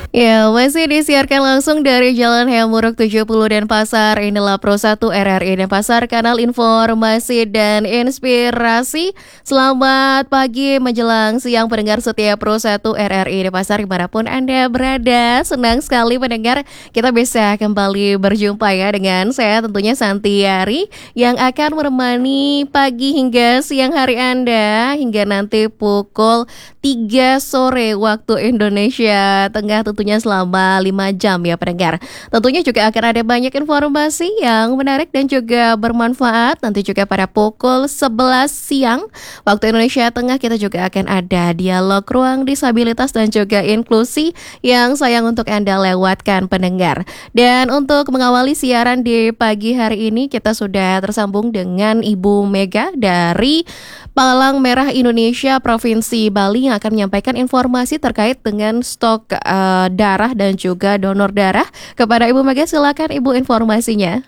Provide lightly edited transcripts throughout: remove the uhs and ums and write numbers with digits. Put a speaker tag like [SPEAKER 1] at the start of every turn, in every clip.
[SPEAKER 1] Ya, masih disiarkan langsung dari Jalan Hayamuruk 70 Denpasar. Inilah Pro 1 RRI Denpasar, kanal informasi dan inspirasi. Selamat pagi menjelang siang pendengar setia Pro 1 RRI Denpasar dimanapun Anda berada. Senang sekali mendengar kita bisa kembali berjumpa ya dengan saya tentunya Santiari yang akan menemani pagi hingga siang hari Anda hingga nanti pukul 3 sore waktu Indonesia Tengah, tentunya selama 5 jam ya pendengar. Tentunya juga akan ada banyak informasi yang menarik dan juga bermanfaat. Nanti juga pada pukul 11 siang waktu Indonesia Tengah kita juga akan ada dialog ruang disabilitas dan juga inklusi yang sayang untuk Anda lewatkan pendengar. Dan untuk mengawali siaran di pagi hari ini kita sudah tersambung dengan Ibu Mega dari Palang Merah Indonesia Provinsi Bali yang akan menyampaikan informasi terkait dengan stok darah dan juga donor darah. Kepada Ibu Mega, silakan Ibu informasinya.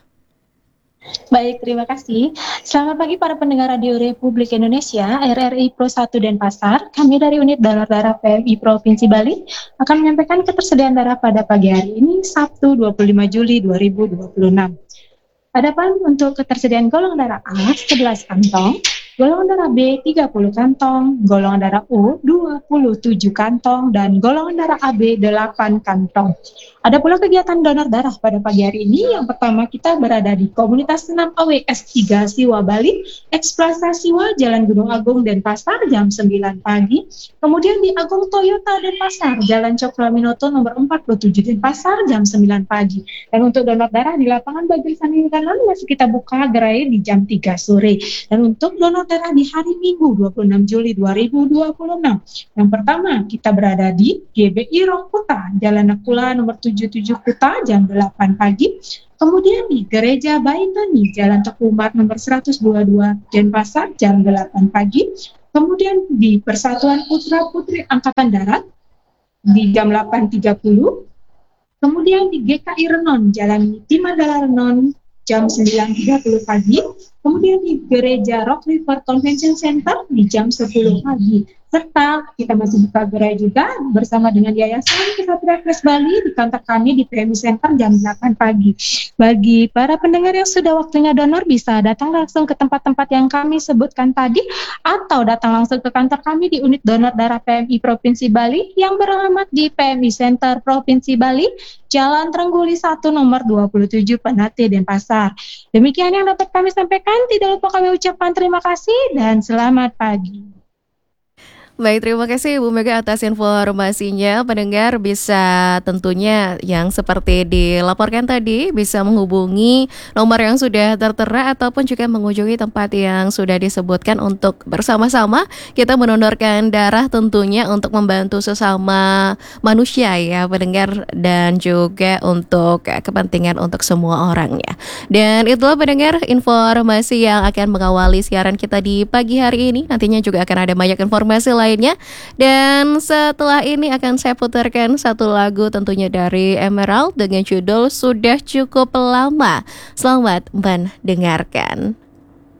[SPEAKER 2] Baik, terima kasih. Selamat pagi para pendengar Radio Republik Indonesia, RRI Pro 1 Denpasar. Kami dari Unit Donor Darah PMI Provinsi Bali akan menyampaikan ketersediaan darah pada pagi hari ini, Sabtu 25 Juli 2026. Adapun untuk ketersediaan golongan darah A 11 kantong, golongan darah B 30 kantong, golongan darah O 27 kantong, dan golongan darah AB 8 kantong. Ada pula kegiatan donor darah pada pagi hari ini. Yang pertama kita berada di Komunitas 6 AWS 3 Siwa Bali, Eksplaza Siwa, Jalan Gunung Agung, Denpasar, jam 9 pagi. Kemudian di Agung Toyota Denpasar, Jalan Cokroaminoto nomor 47 Denpasar, jam 9 pagi. Dan untuk donor darah di lapangan Bagir Sani Kanan masih kita buka gerai di jam 3 sore. Dan untuk donor darah di hari Minggu 26 Juli 2026, yang pertama kita berada di GBI Rongkuta, Jalan Nakula nomor 77 Kuta, jam 8 pagi. Kemudian di Gereja Baitani, Jalan Teku Umar nomor 122 Denpasar, jam 8 pagi. Kemudian di Persatuan Putra Putri Angkatan Darat di jam 8.30. Kemudian di GKI Renon, Jalan Timagala Renon, jam 9.30 pagi. Kemudian di Gereja Rock River Convention Center di jam 10 pagi. Serta kita masih buka gerai juga bersama dengan Yayasan Kesatria Kres Bali di kantor kami di PMI Center jam 8 pagi. Bagi para pendengar yang sudah waktunya donor bisa datang langsung ke tempat-tempat yang kami sebutkan tadi atau datang langsung ke kantor kami di Unit Donor Darah PMI Provinsi Bali yang beralamat di PMI Center Provinsi Bali, Jalan Trengguli 1 nomor 27 Penate Denpasar. Demikian yang dapat kami sampaikan. Tidak lupa kami ucapkan terima kasih dan selamat pagi.
[SPEAKER 1] Baik, terima kasih Ibu Mega atas informasinya. Pendengar bisa tentunya yang seperti dilaporkan tadi bisa menghubungi nomor yang sudah tertera ataupun juga mengunjungi tempat yang sudah disebutkan untuk bersama-sama kita mendonorkan darah tentunya untuk membantu sesama manusia ya pendengar dan juga untuk kepentingan untuk semua orangnya. Dan itulah pendengar informasi yang akan mengawali siaran kita di pagi hari ini. Nantinya juga akan ada banyak informasi lainnya. Dan setelah ini akan saya putarkan satu lagu tentunya dari Emerald dengan judul Sudah Cukup Lama. Selamat mendengarkan.